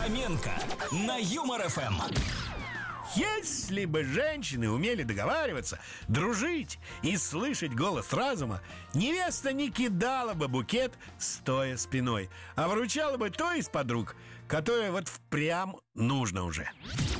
Фоменко на Юмор ФМ. Если бы женщины умели договариваться, дружить и слышать голос разума, невеста не кидала бы букет, стоя спиной, а вручала бы той из подруг, которая вот впрямь нужно уже.